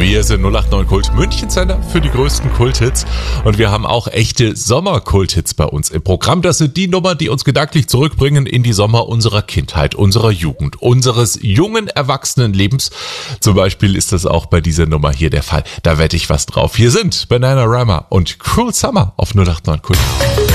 Wir sind 089 Kult, München-Sender für die größten Kulthits. Und wir haben auch echte Sommer-Kulthits bei uns im Programm. Das sind die Nummern, die uns gedanklich zurückbringen in die Sommer unserer Kindheit, unserer Jugend, unseres jungen Erwachsenenlebens. Zum Beispiel ist das auch bei dieser Nummer hier der Fall. Da wette ich was drauf. Hier sind Bananarama und Cruel Summer auf 089 Kult.